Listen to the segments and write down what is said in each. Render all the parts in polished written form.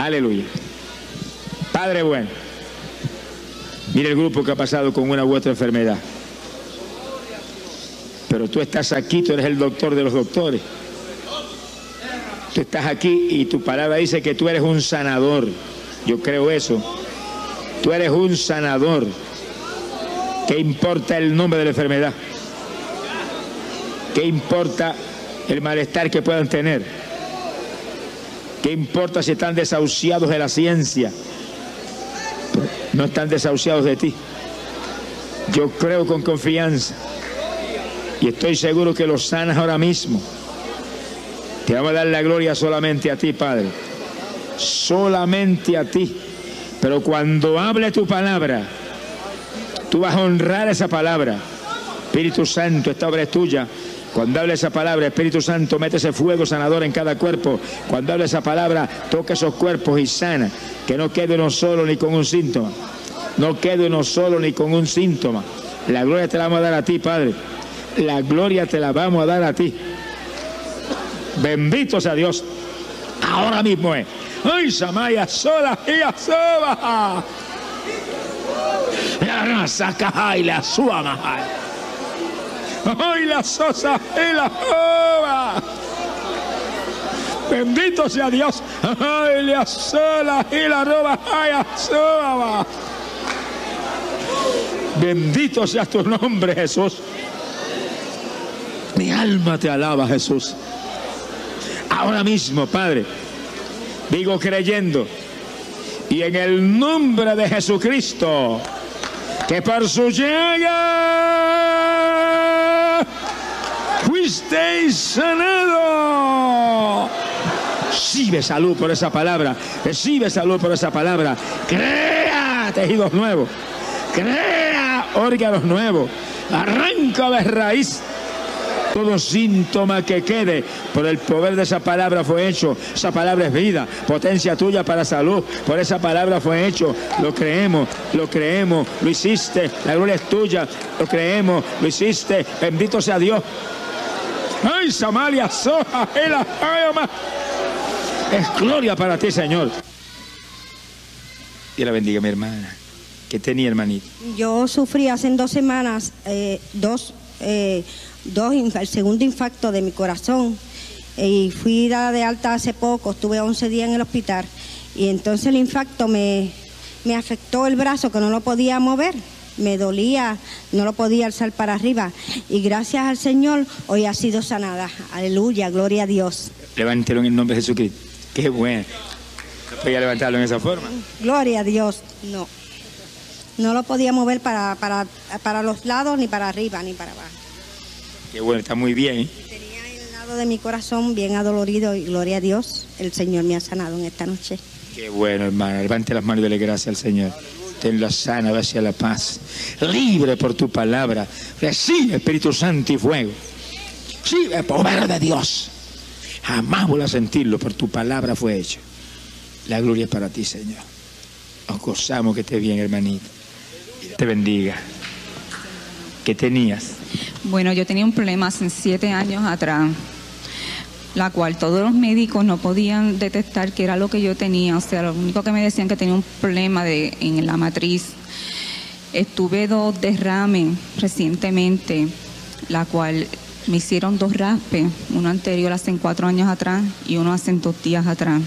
Aleluya. Padre bueno, mira el grupo que ha pasado con una u otra enfermedad. Pero tú estás aquí, tú eres el doctor de los doctores. Tú estás aquí y tu palabra dice que tú eres un sanador. Yo creo eso. Tú eres un sanador. ¿Qué importa el nombre de la enfermedad? ¿Qué importa el malestar que puedan tener? ¿Qué importa si están desahuciados de la ciencia? No están desahuciados de ti. Yo creo con confianza y estoy seguro que los sanas ahora mismo. Te vamos a dar la gloria solamente a ti, Padre. Solamente a ti. Pero cuando hable tu palabra, tú vas a honrar esa palabra. Espíritu Santo, esta obra es tuya. Cuando hable esa palabra, Espíritu Santo, mete ese fuego sanador en cada cuerpo. Cuando hable esa palabra, toca esos cuerpos y sana. Que no quede uno solo ni con un síntoma. No quede uno solo ni con un síntoma. La gloria te la vamos a dar a ti, Padre. La gloria te la vamos a dar a ti. Bendito sea Dios. Ahora mismo es. ¡Ay, Samaya sola y asoba! La saca y la suama. ¡Ay, la sosa y la ova! Bendito sea Dios. ¡Ay, la sola y la roba! ¡Ay, asoba! Bendito sea tu nombre, Jesús. Mi alma te alaba, Jesús. Ahora mismo, Padre, digo creyendo, y en el nombre de Jesucristo, que por su llaga fuisteis sanado. Recibe salud por esa palabra, recibe salud por esa palabra. Crea tejidos nuevos, crea órganos nuevos, arranca de raíz todo síntoma que quede. Por el poder de esa palabra fue hecho. Esa palabra es vida, potencia tuya para salud. Por esa palabra fue hecho. Lo creemos, lo hiciste. La gloria es tuya, lo creemos, lo hiciste. Bendito sea Dios. Ay, Samaria, soja, ela, ayama. Es gloria para ti, Señor. Dios la bendiga, mi hermana. ¿Qué tenía, hermanita? Yo sufrí hace 2 semanas el segundo infarto de mi corazón, y fui dada de alta hace poco. Estuve 11 días en el hospital, y entonces el infarto me afectó el brazo, que no lo podía mover, me dolía, no lo podía alzar para arriba, y gracias al Señor hoy ha sido sanada. Aleluya, gloria a Dios. Levántelo en el nombre de Jesucristo. Qué bueno. ¿No podía levantarlo en esa forma? Gloria a Dios. No lo podía mover para los lados, ni para arriba, ni para abajo. Qué bueno, está muy bien. Tenía el lado de mi corazón bien adolorido, y gloria a Dios, el Señor me ha sanado en esta noche. Qué bueno, hermana. Levante las manos y dele gracias al Señor. Tenla sana, va hacia la paz. Libre por tu palabra. Recibe Espíritu Santo y fuego. Recibe el poder de Dios. Jamás vuelva a sentirlo, por tu palabra fue hecho. La gloria es para ti, Señor. Nos gozamos, que estés bien, hermanita. Te bendiga. ¿Qué tenías? Bueno, yo tenía un problema hace 7 años atrás, la cual todos los médicos no podían detectar qué era lo que yo tenía. O sea, lo único que me decían que tenía un problema en la matriz. Tuve 2 derrames recientemente, la cual me hicieron 2 raspes, uno anterior hace 4 años atrás y uno hace 2 días atrás.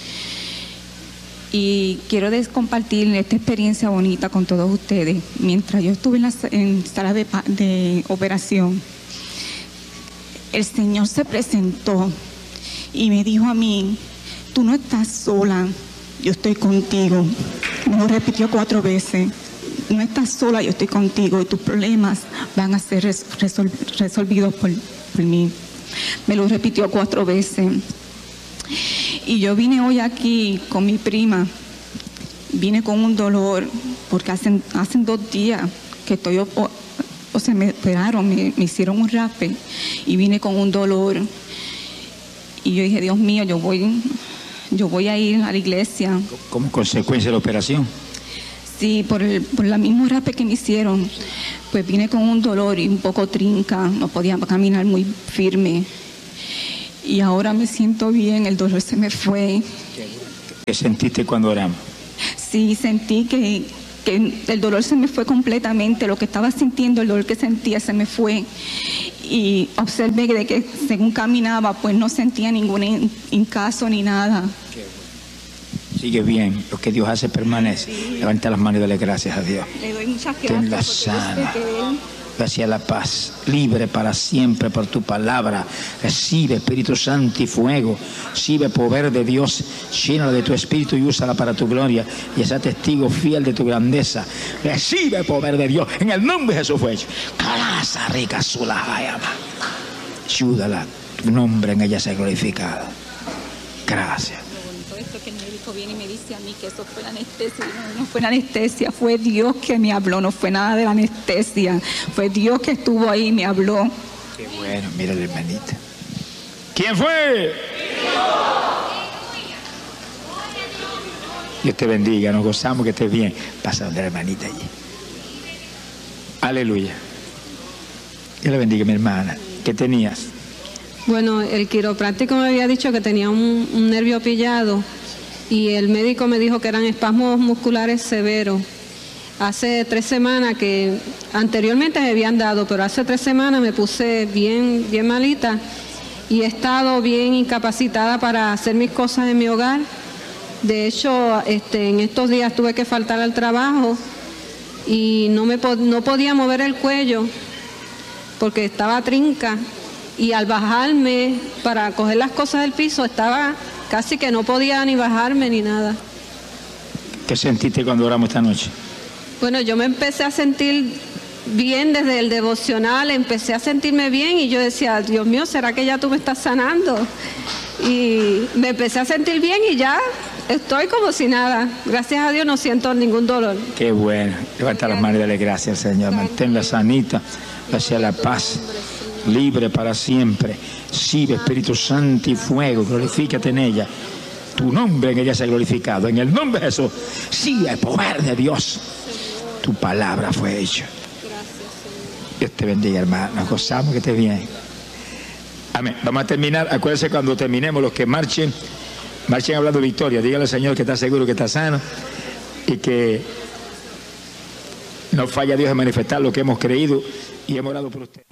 Y quiero compartir esta experiencia bonita con todos ustedes. Mientras yo estuve en sala de operación, el Señor se presentó y me dijo a mí: tú no estás sola, yo estoy contigo. Me lo repitió 4 veces. No estás sola, yo estoy contigo, y tus problemas van a ser resolvidos por mí. Me lo repitió 4 veces. Y yo vine hoy aquí con mi prima. Vine con un dolor porque hacen 2 días que estoy, o sea, me operaron, me hicieron un raspe, y vine con un dolor. Y yo dije: Dios mío, yo voy a ir a la iglesia. ¿Como consecuencia de la operación? Sí, por la misma raspe que me hicieron. Pues vine con un dolor y un poco trinca, no podía caminar muy firme. Y ahora me siento bien, el dolor se me fue. ¿Qué sentiste cuando oramos? Sí, sentí que el dolor se me fue completamente, lo que estaba sintiendo, el dolor que sentía se me fue. Y observé de que según caminaba, pues no sentía ningún hincazo ni nada. Sigue bien, lo que Dios hace permanece. Levanta las manos y dale gracias a Dios. Le doy muchas Tenla gracias. sana, hacia la paz, libre para siempre por tu palabra. Recibe Espíritu Santo y fuego, recibe poder de Dios, llénala de tu Espíritu y úsala para tu gloria, y sea testigo fiel de tu grandeza. Recibe poder de Dios, en el nombre de Jesús fue hecho. Calaza rica sulajayama. Ayúdala, tu nombre en ella sea glorificado. Gracias. Esto que el médico viene y me dice a mí que eso fue la anestesia. No fue la anestesia, fue Dios que me habló, no fue nada de la anestesia, fue Dios que estuvo ahí y me habló. Qué bueno, mira la hermanita. ¿Quién fue? Dios te bendiga, nos gozamos que estés bien. Pasa donde la hermanita allí. Aleluya. Dios le bendiga, mi hermana. ¿Qué tenías? Bueno, el quiropráctico me había dicho que tenía un nervio pillado y el médico me dijo que eran espasmos musculares severos. Hace 3 semanas que anteriormente me habían dado, pero hace 3 semanas me puse bien malita y he estado bien incapacitada para hacer mis cosas en mi hogar. De hecho, en estos días tuve que faltar al trabajo y no podía mover el cuello porque estaba trinca. Y al bajarme para coger las cosas del piso, estaba casi que no podía ni bajarme ni nada. ¿Qué sentiste cuando oramos esta noche? Bueno, yo me empecé a sentir bien desde el devocional, empecé a sentirme bien y yo decía, Dios mío, ¿será que ya tú me estás sanando? Y me empecé a sentir bien y ya estoy como si nada. Gracias a Dios no siento ningún dolor. Qué bueno. Levanta las manos y dale gracias al Señor. Manténla sanita hacia la paz. Libre para siempre. Sigue Espíritu Santo y fuego, glorifícate en ella. Tu nombre en ella sea glorificado. En el nombre de Jesús, sigue el poder de Dios. Tu palabra fue hecha. Dios te bendiga, hermano. Nos gozamos que estés bien. Amén. Vamos a terminar. Acuérdense cuando terminemos, los que marchen hablando de victoria. Dígale al Señor que está seguro, que está sano y que no falla Dios en manifestar lo que hemos creído y hemos orado por usted.